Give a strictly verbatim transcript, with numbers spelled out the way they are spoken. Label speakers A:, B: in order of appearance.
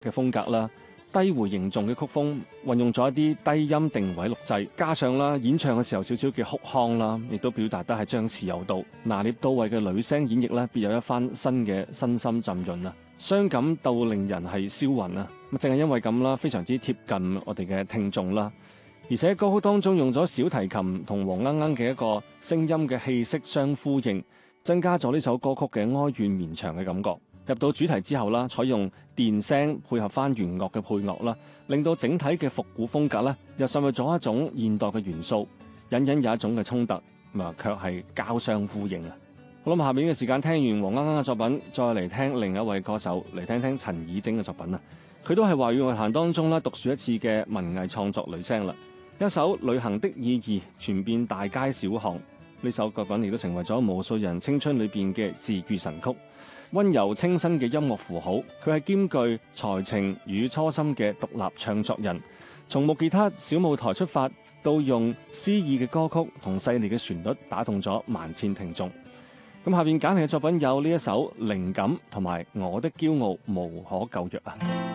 A: 嘅風格啦，低回凝重嘅曲風，運用咗一啲低音定位錄製，加上啦演唱嘅時候少少嘅哭腔啦，亦都表達得係張弛有度，拿捏到位嘅女聲演繹咧，別有一番新嘅身心浸潤啊，傷感到令人係銷魂啊！咁正係因為咁啦，非常之貼近我哋嘅聽眾啦，而且歌曲當中用咗小提琴同黃鶯鶯嘅一個聲音嘅氣息相呼應，增加咗呢首歌曲嘅哀怨綿長嘅感覺。入到主題之後啦，採用電聲配合翻弦樂嘅配樂啦，令到整體嘅復古風格咧，又滲入咗一種現代嘅元素，隱隱有一種嘅衝突，咁啊卻係交相呼應啊！好啦，下面嘅時間聽完黃鶯鶯嘅作品，再嚟聽另一位歌手，嚟聽聽陳綺貞嘅作品啊！佢都係華語樂壇當中咧獨樹一幟嘅文藝創作女聲啦，一首《旅行的意義》傳遍大街小巷，呢首作品亦都成為咗無數人青春裏邊嘅治癒神曲。溫柔清新嘅音樂符號，佢係兼具才情與初心嘅獨立唱作人。從木吉他小舞台出發，到用詩意嘅歌曲同細膩嘅旋律打動咗萬千聽眾。咁下邊揀嚟嘅作品有呢一首《靈感》同埋《我的驕傲無可救藥》啊。